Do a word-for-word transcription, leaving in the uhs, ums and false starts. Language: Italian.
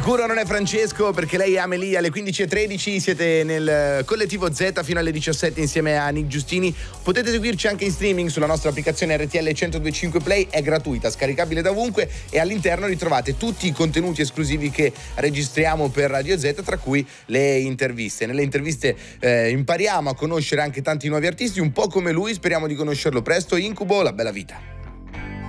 sicuro non è Francesco, perché lei è Amelie. Alle quindici e tredici siete nel collettivo Z fino alle diciassette insieme a Nick Giustini. Potete seguirci anche in streaming sulla nostra applicazione R T L centodue e cinque Play, è gratuita, scaricabile da ovunque, e all'interno ritrovate tutti i contenuti esclusivi che registriamo per Radio Z, tra cui le interviste. Nelle interviste eh, impariamo a conoscere anche tanti nuovi artisti, un po' come lui. Speriamo di conoscerlo presto. Incubo, la bella vita.